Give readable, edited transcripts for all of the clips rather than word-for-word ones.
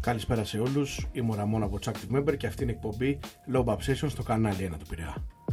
Καλησπέρα σε όλους, είμαι ο Ραμόν από τους Active Member και αυτή είναι η εκπομπή Low Obsession στο κανάλι 1 του Πειραιά.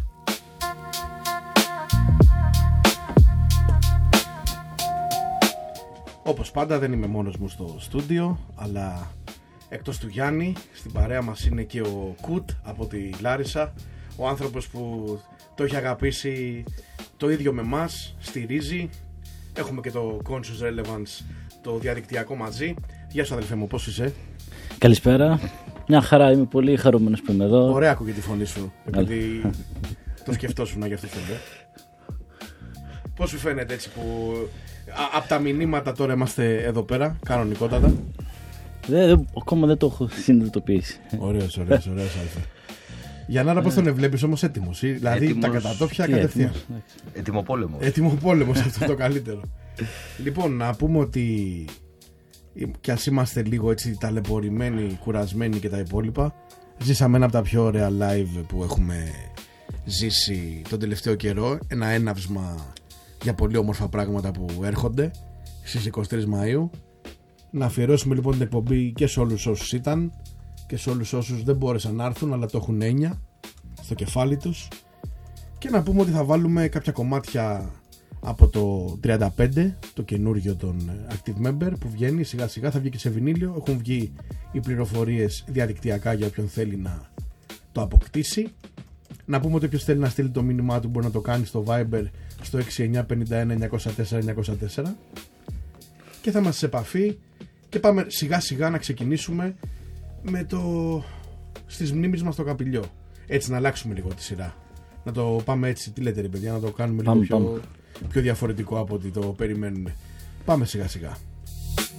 Όπως πάντα δεν είμαι μόνος μου στο στούντιο, αλλά εκτός του Γιάννη, στην παρέα μας είναι και ο Κουτ από τη Λάρισα, ο άνθρωπος που το έχει αγαπήσει το ίδιο με μας, στηρίζει. Έχουμε και το Conscious Relevance, το διαδικτυακό μαζί. Γεια σου αδελφέ μου, πώς είσαι? Καλησπέρα. Μια χαρά, είμαι πολύ χαρούμενος που είμαι εδώ. Ωραία ακούγεται τη φωνή σου, επειδή το σκεφτόσουν για αυτό το θέμα. Πώς σου φαίνεται έτσι που από τα μηνύματα τώρα είμαστε εδώ πέρα, κανονικότατα? Ακόμα δεν το έχω συνειδητοποιήσει. Ωραίος αλφα. Για να πώς τον βλέπεις όμως έτοιμος, δηλαδή έτοιμος, τα κατατόπια κατευθείαν. Ετοιμοπόλεμος, αυτό το καλύτερο. Λοιπόν, να πούμε ότι κι ας είμαστε λίγο έτσι ταλαιπωρημένοι, κουρασμένοι και τα υπόλοιπα, ζήσαμε ένα από τα πιο ωραία live που έχουμε ζήσει τον τελευταίο καιρό. Ένα έναυσμα για πολύ όμορφα πράγματα που έρχονται στις 23 Μαΐου. Να αφιερώσουμε λοιπόν την εκπομπή και σε όλους όσους ήταν και σε όλους όσους δεν μπόρεσαν να έρθουν αλλά το έχουν έννοια στο κεφάλι τους, και να πούμε ότι θα βάλουμε κάποια κομμάτια από το 35, το καινούργιο των Active Member που βγαίνει σιγά σιγά, θα βγει και σε βινίλιο. Έχουν βγει οι πληροφορίες διαδικτυακά για όποιον θέλει να το αποκτήσει. Να πούμε ότι όποιος θέλει να στείλει το μήνυμά του μπορεί να το κάνει στο Viber στο 6951 904 904 και θα είμαστε σε επαφή και πάμε σιγά σιγά να ξεκινήσουμε με το στις μνήμεις μας το Καπηλιό. Έτσι να αλλάξουμε λίγο τη σειρά. Να το πάμε έτσι, τι λέτε ρε παιδιά, να το κάνουμε λίγο πιο διαφορετικό από ό,τι το περιμένουμε. Πάμε σιγά σιγά.